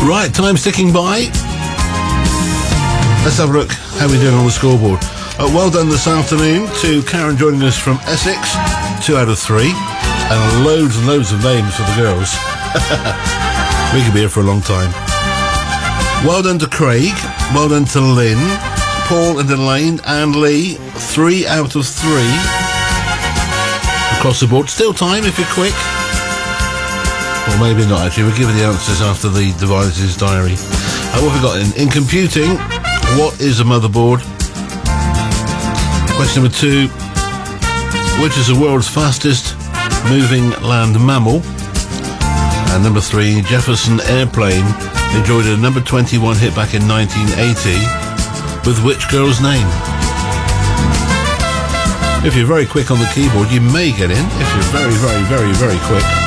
Right, time's ticking by. Let's have a look how we're doing on the scoreboard. Well done this afternoon to Karen joining us from Essex, 2 out of 3, and loads of names for the girls. We could be here for a long time. Well done to Craig, well done to Lynn, Paul and Elaine and Lee, 3 out of 3 across the board. Still time if you're quick. Or maybe not, actually. We'll give you the answers after the devices diary. What have we got in computing? What is a motherboard? Question number 2. Which is the world's fastest moving land mammal? And number 3. Jefferson Airplane enjoyed a number 21 hit back in 1980 with which girl's name? If you're very quick on the keyboard, you may get in. If you're very quick.